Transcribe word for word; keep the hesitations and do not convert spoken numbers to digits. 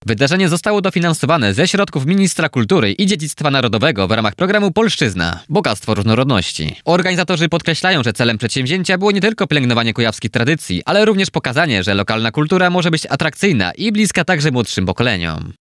Wydarzenie zostało dofinansowane ze środków Ministra Kultury i Dziedzictwa Narodowego w ramach programu Polszczyzna – Bogactwo Różnorodności. Organizatorzy podkreślają, że celem przedsięwzięcia było nie tylko pielęgnowanie kujawskich tradycji, ale również pokazanie, że lokalna kultura może być atrakcyjna i bliska także młodszym pokoleniom.